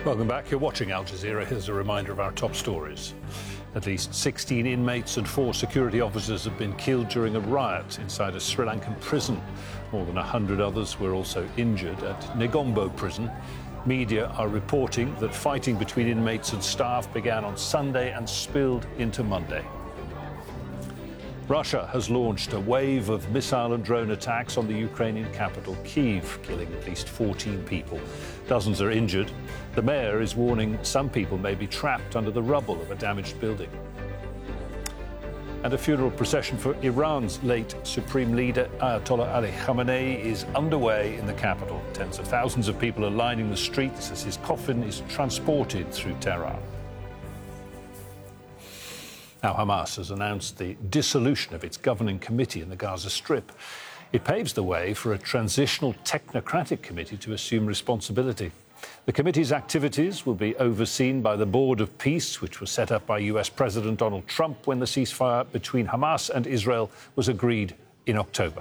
Welcome back. You're watching Al Jazeera. Here's a reminder of our top stories. At least 16 inmates and 4 security officers have been killed during a riot inside a Sri Lankan prison. More than 100 others were also injured at Negombo prison. Media are reporting that fighting between inmates and staff began on Sunday and spilled into Monday. Russia has launched a wave of missile and drone attacks on the Ukrainian capital, Kyiv, killing at least 14 people. Dozens are injured. The mayor is warning some people may be trapped under the rubble of a damaged building. And a funeral procession for Iran's late supreme leader, Ayatollah Ali Khamenei, is underway in the capital. Tens of thousands of people are lining the streets as his coffin is transported through Tehran. Now, Hamas has announced the dissolution of its governing committee in the Gaza Strip. It paves the way for a transitional technocratic committee to assume responsibility. The committee's activities will be overseen by the Board of Peace, which was set up by US President Donald Trump when the ceasefire between Hamas and Israel was agreed in October.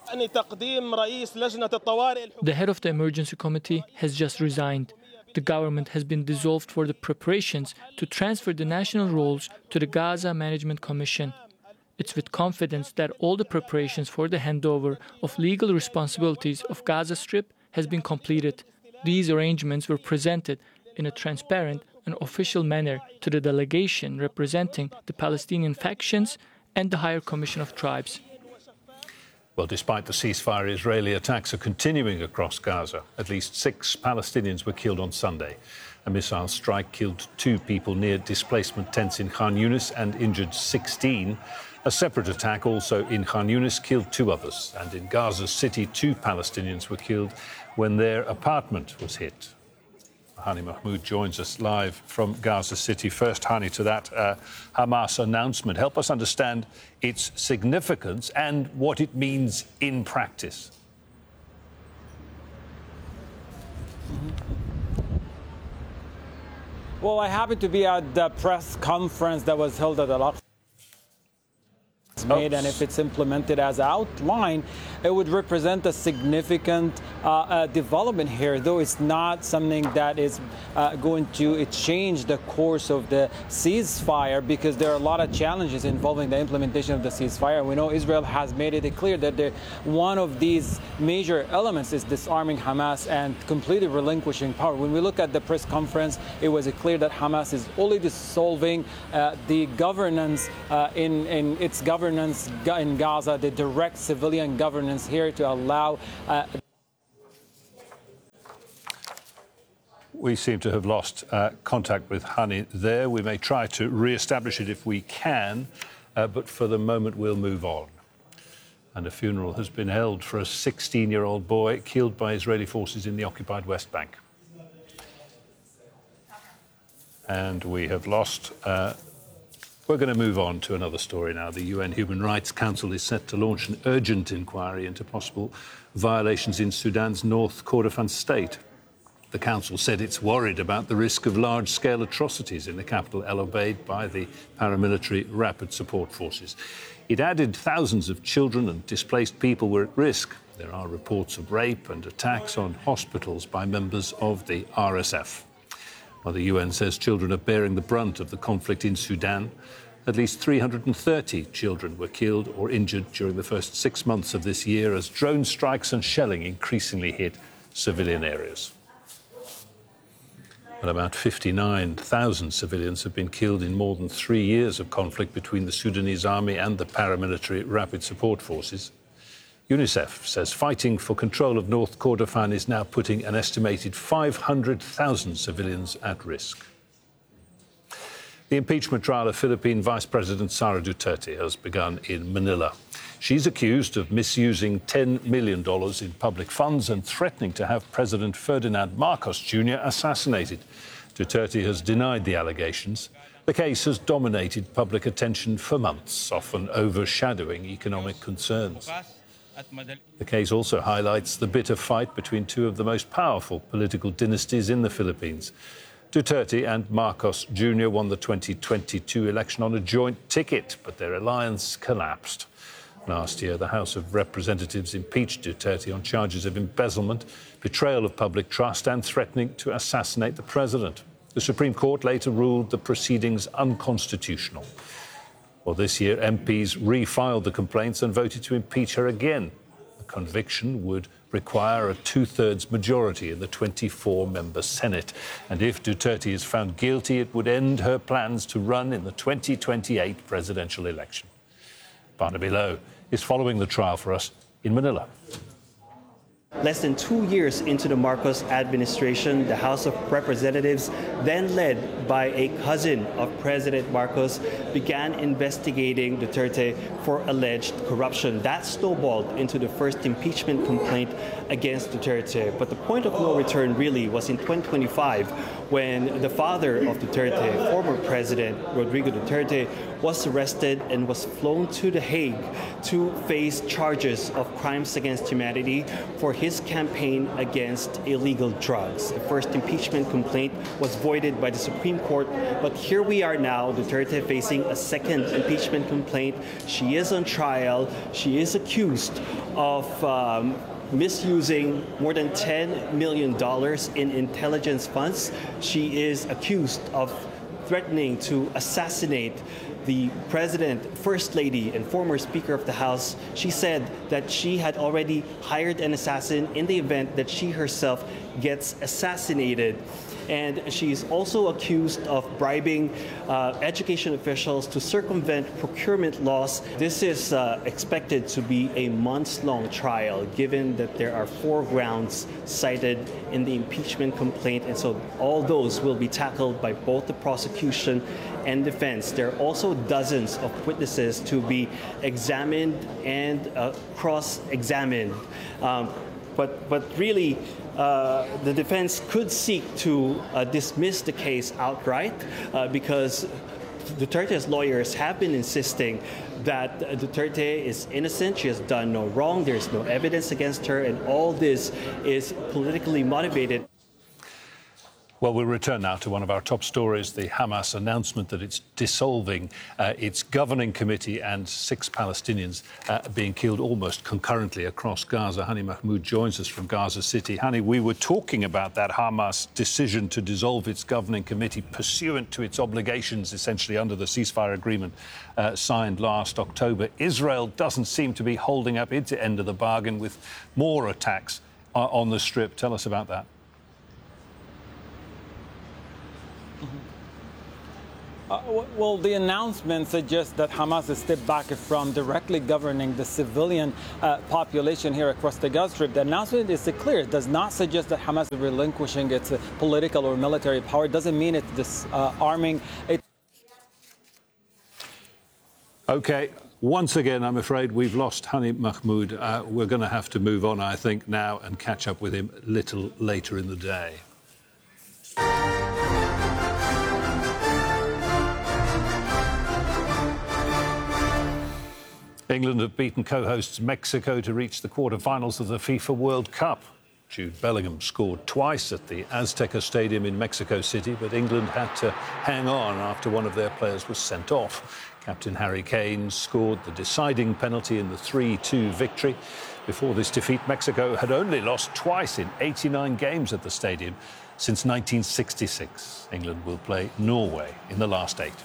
The head of the emergency committee has just resigned. The government has been dissolved for the preparations to transfer the national roles to the Gaza Management Commission. It's with confidence that all the preparations for the handover of legal responsibilities of Gaza Strip has been completed. These arrangements were presented in a transparent and official manner to the delegation representing the Palestinian factions and the Higher Commission of Tribes. Well, despite the ceasefire, Israeli attacks are continuing across Gaza. At least 6 Palestinians were killed on Sunday. A missile strike killed 2 people near displacement tents in Khan Yunis and injured 16. A separate attack also in Khan Yunis killed 2 others. And in Gaza City, 2 Palestinians were killed when their apartment was hit. Hani Mahmoud joins us live from Gaza City. First, Hani, to that Hamas announcement. Help us understand its significance and what it means in practice. Well, I happened to be at the press conference that was held at Al-Aqsa. And if it's implemented as outlined, it would represent a significant development here, though it's not something that is going to change the course of the ceasefire, because there are a lot of challenges involving the implementation of the ceasefire. We know Israel has made it clear that one of these major elements is disarming Hamas and completely relinquishing power. When we look at the press conference, it was clear that Hamas is only dissolving the governance in its governance in Gaza, the direct civilian governance here, to allow. We seem to have lost contact with Hani there. We may try to re-establish it if we can, but for the moment we'll move on. And a funeral has been held for a 16-year-old boy killed by Israeli forces in the occupied West Bank. And we have lost. We're going to move on to another story now. The UN Human Rights Council is set to launch an urgent inquiry into possible violations in Sudan's North Kordofan state. The Council said it's worried about the risk of large-scale atrocities in the capital El Obeid by the paramilitary Rapid Support Forces. It added thousands of children and displaced people were at risk. There are reports of rape and attacks on hospitals by members of the RSF. While the UN says children are bearing the brunt of the conflict in Sudan, at least 330 children were killed or injured during the first 6 months of this year as drone strikes and shelling increasingly hit civilian areas. And about 59,000 civilians have been killed in more than 3 years of conflict between the Sudanese army and the paramilitary Rapid Support Forces. UNICEF says fighting for control of North Kordofan is now putting an estimated 500,000 civilians at risk. The impeachment trial of Philippine Vice President Sara Duterte has begun in Manila. She's accused of misusing $10 million in public funds and threatening to have President Ferdinand Marcos Jr. assassinated. Duterte has denied the allegations. The case has dominated public attention for months, often overshadowing economic concerns. The case also highlights the bitter fight between 2 of the most powerful political dynasties in the Philippines. Duterte and Marcos Jr. won the 2022 election on a joint ticket, but their alliance collapsed. Last year, the House of Representatives impeached Duterte on charges of embezzlement, betrayal of public trust and threatening to assassinate the president. The Supreme Court later ruled the proceedings unconstitutional. Well, this year, MPs refiled the complaints and voted to impeach her again. A conviction would require a two-thirds majority in the 24-member Senate. And if Duterte is found guilty, it would end her plans to run in the 2028 presidential election. Barnaby Lowe is following the trial for us in Manila. Less than 2 years into the Marcos administration, the House of Representatives, then led by a cousin of President Marcos, began investigating Duterte for alleged corruption. That snowballed into the first impeachment complaint against Duterte. But the point of no return really was in 2025, when the father of Duterte, former President Rodrigo Duterte, was arrested and was flown to The Hague to face charges of crimes against humanity for his campaign against illegal drugs. The first impeachment complaint was voided by the Supreme Court, but here we are now, Duterte facing a second impeachment complaint. She is on trial. She is accused of misusing more than $10 million in intelligence funds. She is accused of threatening to assassinate the president, first lady, and former Speaker of the House. She said that she had already hired an assassin in the event that she herself gets assassinated. And she's also accused of bribing education officials to circumvent procurement laws. This is expected to be a months-long trial, given that there are 4 grounds cited in the impeachment complaint. And so all those will be tackled by both the prosecution and defense. There are also dozens of witnesses to be examined and cross-examined. But really, the defense could seek to dismiss the case outright because Duterte's lawyers have been insisting that Duterte is innocent. She has done no wrong. There's no evidence against her, and all this is politically motivated. Well, we'll return now to one of our top stories, the Hamas announcement that it's dissolving its governing committee and 6 Palestinians being killed almost concurrently across Gaza. Hani Mahmoud joins us from Gaza City. Hani, we were talking about that Hamas decision to dissolve its governing committee pursuant to its obligations, essentially under the ceasefire agreement signed last October. Israel doesn't seem to be holding up its end of the bargain with more attacks on the Strip. Tell us about that. Well, the announcement suggests that Hamas has stepped back from directly governing the civilian population here across the Gaza Strip. The announcement is clear. It does not suggest that Hamas is relinquishing its political or military power. It doesn't mean it's disarming it. OK. Once again, I'm afraid we've lost Hani Mahmoud. We're going to have to move on, I think, now and catch up with him a little later in the day. England have beaten co-hosts Mexico to reach the quarter-finals of the FIFA World Cup. Jude Bellingham scored twice at the Azteca Stadium in Mexico City, but England had to hang on after one of their players was sent off. Captain Harry Kane scored the deciding penalty in the 3-2 victory. Before this defeat, Mexico had only lost twice in 89 games at the stadium since 1966. England will play Norway in the last 8.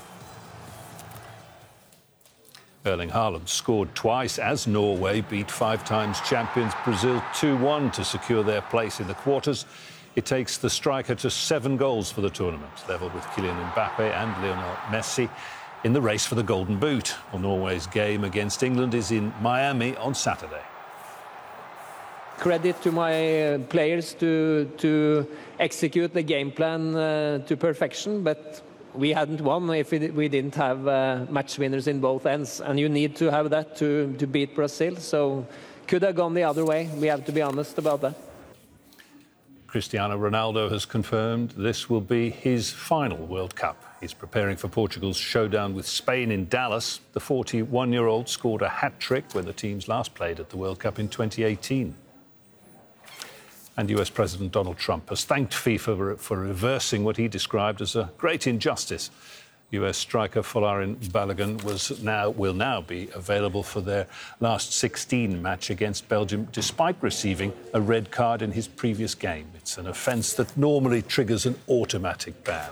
Erling Haaland scored twice as Norway beat 5 times champions Brazil 2-1 to secure their place in the quarters. It takes the striker to 7 goals for the tournament, level with Kylian Mbappe and Lionel Messi in the race for the Golden Boot. Well, Norway's game against England is in Miami on Saturday. Credit to my players to execute the game plan to perfection, but we hadn't won if we didn't have match winners in both ends, and you need to have that to beat Brazil. So could have gone the other way. We have to be honest about that. Cristiano Ronaldo has confirmed this will be his final World Cup. He's preparing for Portugal's showdown with Spain in Dallas. The 41-year-old scored a hat-trick when the teams last played at the World Cup in 2018. And US President Donald Trump has thanked FIFA for reversing what he described as a great injustice. US striker Folarin Balogun will now be available for their last 16 match against Belgium, despite receiving a red card in his previous game. It's an offence that normally triggers an automatic ban.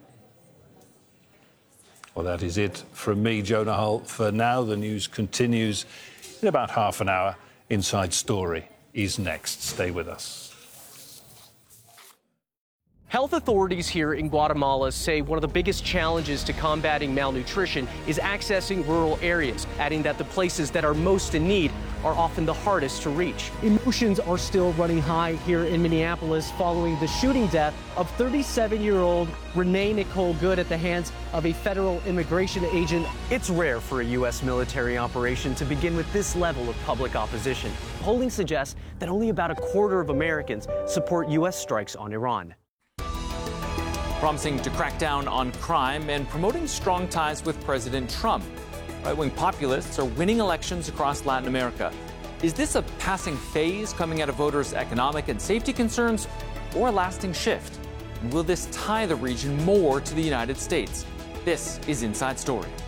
Well, that is it from me, Jonah Hull. For now, the news continues in about half an hour. Inside Story is next. Stay with us. Health authorities here in Guatemala say one of the biggest challenges to combating malnutrition is accessing rural areas, adding that the places that are most in need are often the hardest to reach. Emotions are still running high here in Minneapolis following the shooting death of 37-year-old Renee Nicole Good at the hands of a federal immigration agent. It's rare for a U.S. military operation to begin with this level of public opposition. Polling suggests that only about a quarter of Americans support U.S. strikes on Iran. Promising to crack down on crime and promoting strong ties with President Trump. Right-wing populists are winning elections across Latin America. Is this a passing phase coming out of voters' economic and safety concerns, or a lasting shift? And will this tie the region more to the United States? This is Inside Story.